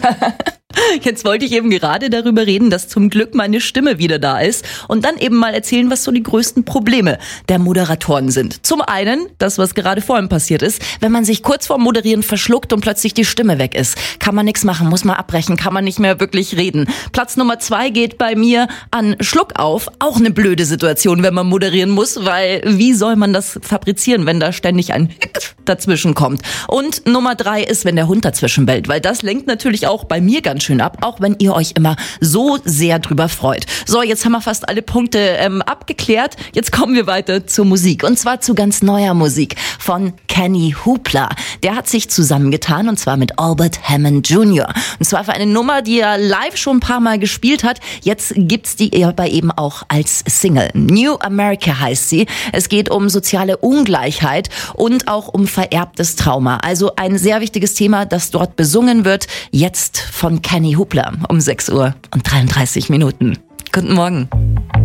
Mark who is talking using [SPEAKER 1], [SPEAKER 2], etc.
[SPEAKER 1] Jetzt wollte ich eben gerade darüber reden, dass zum Glück meine Stimme wieder da ist und dann eben mal erzählen, was so die größten Probleme der Moderatoren sind. Zum einen, das, was gerade vorhin passiert ist, wenn man sich kurz vorm Moderieren verschluckt und plötzlich die Stimme weg ist. Kann man nichts machen, muss man abbrechen, kann man nicht mehr wirklich reden. Platz Nummer 2 geht bei mir an Schluck auf. Auch eine blöde Situation, wenn man moderieren muss, weil wie soll man das fabrizieren, wenn da ständig ein dazwischen kommt? Und Nummer 3 ist, wenn der Hund dazwischen bellt, weil das lenkt natürlich auch bei mir ganz schön ab, auch wenn ihr euch immer so sehr drüber freut. So, jetzt haben wir fast alle Punkte abgeklärt. Jetzt kommen wir weiter zur Musik. Und zwar zu ganz neuer Musik von Kenny Hoopla. Der hat sich zusammengetan und zwar mit Albert Hammond Jr. Und zwar für eine Nummer, die er live schon ein paar Mal gespielt hat. Jetzt gibt's die aber eben auch als Single. New America heißt sie. Es geht um soziale Ungleichheit und auch um vererbtes Trauma. Also ein sehr wichtiges Thema, das dort besungen wird. Jetzt von Kenny Hoopla um 6:33 Uhr. Guten Morgen.